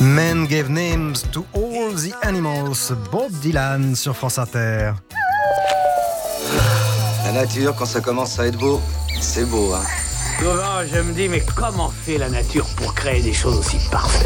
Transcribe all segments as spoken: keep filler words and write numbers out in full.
Men gave names to all the animals. Bob Dylan sur France Inter. La nature, quand ça commence à être beau, c'est beau, hein. Souvent, je me dis, mais comment fait la nature pour créer des choses aussi parfaites ?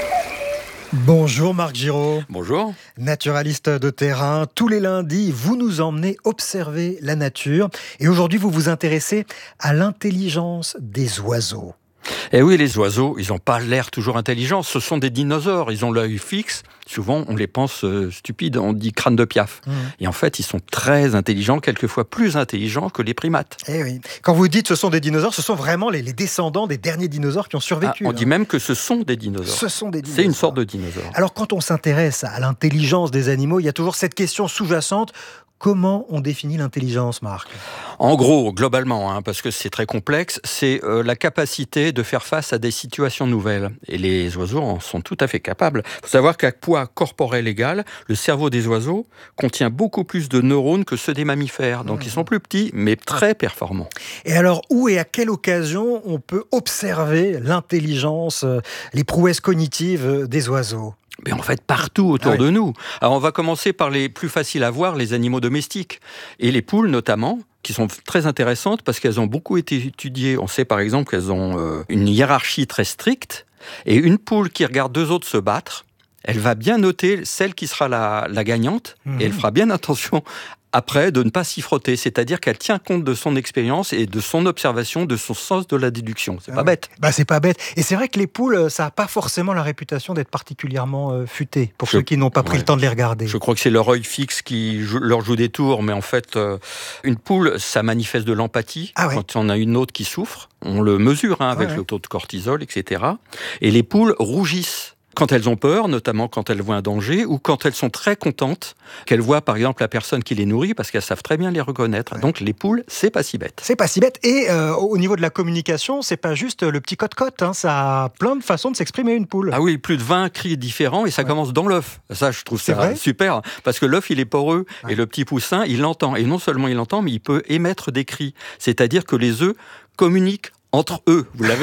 Bonjour Marc Giraud. Bonjour. Naturaliste de terrain, tous les lundis, vous nous emmenez observer la nature. Et aujourd'hui, vous vous intéressez à l'intelligence des oiseaux. Eh oui, les oiseaux, ils n'ont pas l'air toujours intelligents. Ce sont des dinosaures, ils ont l'œil fixe. Souvent, on les pense euh, stupides, on dit crâne de Piaf. Mmh. Et en fait, ils sont très intelligents, quelquefois plus intelligents que les primates. Eh oui. Quand vous dites ce sont des dinosaures, ce sont vraiment les, les descendants des derniers dinosaures qui ont survécu. Ah, on hein. dit même que ce sont des dinosaures. Ce sont des dinosaures. C'est une sorte de dinosaure. Alors, quand on s'intéresse à l'intelligence des animaux, il y a toujours cette question sous-jacente. Comment on définit l'intelligence, Marc ? En gros, globalement, hein, parce que c'est très complexe, c'est euh, la capacité de faire face à des situations nouvelles. Et les oiseaux en sont tout à fait capables. Il faut savoir qu'à poids corporel égal, le cerveau des oiseaux contient beaucoup plus de neurones que ceux des mammifères. Donc mmh. ils sont plus petits, mais très performants. Et alors, où et à quelle occasion on peut observer l'intelligence, les prouesses cognitives des oiseaux ? Mais en fait, partout autour ah oui. de nous. Alors, on va commencer par les plus faciles à voir, les animaux domestiques. Et les poules, notamment, qui sont très intéressantes parce qu'elles ont beaucoup été étudiées. On sait, par exemple, qu'elles ont euh, une hiérarchie très stricte. Et une poule qui regarde deux autres se battre, elle va bien noter celle qui sera la, la gagnante. Mmh. Et elle fera bien attention après de ne pas s'y frotter. C'est-à-dire qu'elle tient compte de son expérience et de son observation, de son sens de la déduction. C'est ah pas oui. bête. Bah, c'est pas bête. Et c'est vrai que les poules, ça n'a pas forcément la réputation d'être particulièrement euh, futées, pour Je, ceux qui n'ont pas pris ouais. le temps de les regarder. Je crois que c'est leur œil fixe qui jou- leur joue des tours, mais en fait, euh, une poule, ça manifeste de l'empathie. Ah ouais. Quand on a une autre qui souffre, on le mesure hein, avec ouais, le ouais. taux de cortisol, et cetera. Et les poules rougissent quand elles ont peur, notamment quand elles voient un danger, ou quand elles sont très contentes, qu'elles voient par exemple la personne qui les nourrit, parce qu'elles savent très bien les reconnaître. Ouais. Donc les poules, c'est pas si bête. C'est pas si bête. Et euh, au niveau de la communication, c'est pas juste le petit cote-cote. Hein. Ça a plein de façons de s'exprimer, une poule. Ah oui, plus de vingt cris différents, et ça ouais. commence dans l'œuf. Ça, je trouve c'est ça vrai super, parce que l'œuf, il est poreux, ouais. et le petit poussin, il l'entend. Et non seulement il l'entend, mais il peut émettre des cris. C'est-à-dire que les œufs communiquent entre eux, vous l'avez ?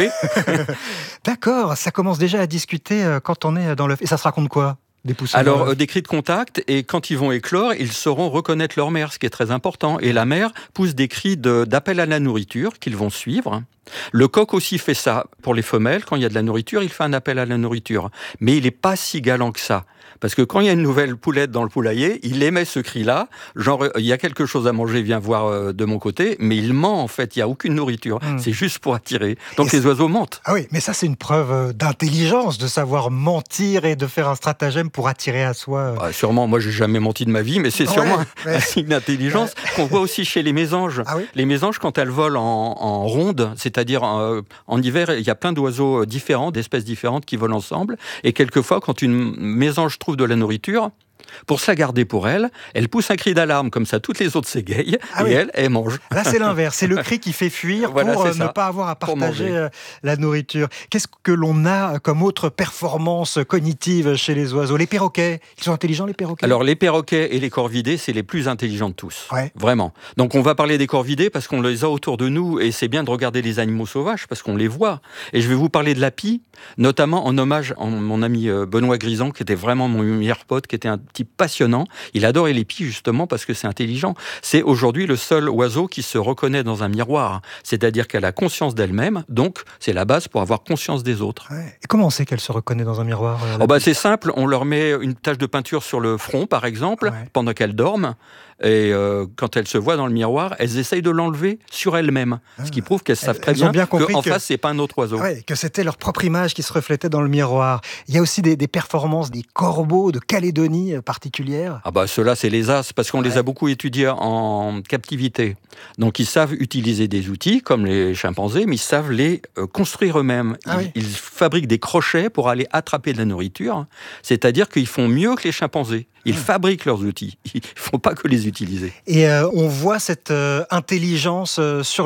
D'accord, ça commence déjà à discuter quand on est dans l'œuf. Et ça se raconte quoi ? Des poussins Alors, euh, des cris de contact, et quand ils vont éclore, ils sauront reconnaître leur mère, ce qui est très important. Et la mère pousse des cris de, d'appel à la nourriture qu'ils vont suivre. Le coq aussi fait ça pour les femelles. Quand il y a de la nourriture, il fait un appel à la nourriture. Mais il n'est pas si galant que ça. Parce que quand il y a une nouvelle poulette dans le poulailler, il émet ce cri-là, genre il y a quelque chose à manger, viens voir euh, de mon côté, mais il ment en fait, il n'y a aucune nourriture, mmh. c'est juste pour attirer. Donc et les oiseaux mentent. Ah oui, mais ça c'est une preuve d'intelligence, de savoir mentir et de faire un stratagème pour attirer à soi. Bah, sûrement, moi j'ai jamais menti de ma vie, mais c'est ouais, sûrement ouais. un signe d'intelligence ouais. qu'on voit aussi chez les mésanges. Ah oui les mésanges, quand elles volent en, en ronde, c'est-à-dire euh, en hiver, il y a plein d'oiseaux différents, d'espèces différentes qui volent ensemble, et quelquefois quand une mésange trouve de la nourriture, pour se la garder pour elle, elle pousse un cri d'alarme, comme ça toutes les autres s'égayent, ah et oui. elle, elle mange. Là c'est l'inverse, c'est le cri qui fait fuir voilà, pour euh, ne pas avoir à partager la nourriture. Qu'est-ce que l'on a comme autre performance cognitive chez les oiseaux ? Les perroquets, ils sont intelligents les perroquets ? Alors les perroquets et les corvidés, c'est les plus intelligents de tous, ouais. vraiment. Donc on va parler des corvidés parce qu'on les a autour de nous, et c'est bien de regarder les animaux sauvages parce qu'on les voit. Et je vais vous parler de la pie, notamment en hommage à mon ami Benoît Grison, qui était vraiment mon meilleur pote, qui était un type passionnant. Il adorait les pies justement parce que c'est intelligent. C'est aujourd'hui le seul oiseau qui se reconnaît dans un miroir. C'est-à-dire qu'elle a conscience d'elle-même, donc c'est la base pour avoir conscience des autres. Ouais. Et comment on sait qu'elle se reconnaît dans un miroir ? Oh bah c'est simple, on leur met une tache de peinture sur le front par exemple, ouais. pendant qu'elles dorment. Et euh, quand elles se voient dans le miroir, elles essayent de l'enlever sur elles-mêmes. Ah, ce qui prouve qu'elles savent très bien, bien qu'en que... face, c'est pas un autre oiseau. Ouais, que c'était leur propre image qui se reflétait dans le miroir. Il y a aussi des, des performances des corbeaux de Calédonie particulières. Ah bah ceux-là, c'est les as, parce qu'on ouais. les a beaucoup étudiés en captivité. Donc ils savent utiliser des outils, comme les chimpanzés, mais ils savent les euh, construire eux-mêmes. Ah, ils, oui. ils fabriquent des crochets pour aller attraper de la nourriture. C'est-à-dire qu'ils font mieux que les chimpanzés. Ils ah. fabriquent leurs outils. Ils ne font pas que les utiliser. Et euh, on voit cette euh, intelligence euh, sur